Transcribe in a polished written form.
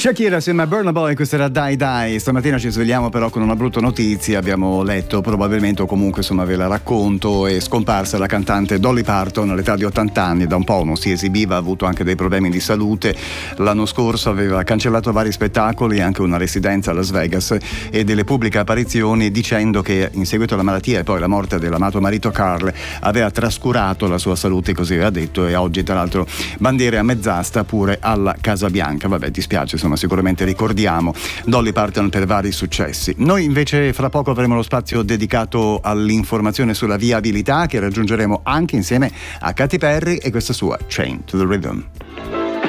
Shakira assieme a Burna Boy, questa era Die Die. Stamattina ci svegliamo però con una brutta notizia, abbiamo letto probabilmente, o comunque insomma ve la racconto, è scomparsa la cantante Dolly Parton all'età di 80 anni, da un po' non si esibiva, ha avuto anche dei problemi di salute, l'anno scorso aveva cancellato vari spettacoli, anche una residenza a Las Vegas e delle pubbliche apparizioni, dicendo che in seguito alla malattia e poi la morte dell'amato marito Carl aveva trascurato la sua salute, così aveva detto, e oggi tra l'altro bandiere a mezz'asta pure alla Casa Bianca. Vabbè, dispiace, insomma, sicuramente ricordiamo Dolly Parton per vari successi. Noi invece fra poco avremo lo spazio dedicato all'informazione sulla viabilità, che raggiungeremo anche insieme a Katy Perry e questa sua Chain to the Rhythm.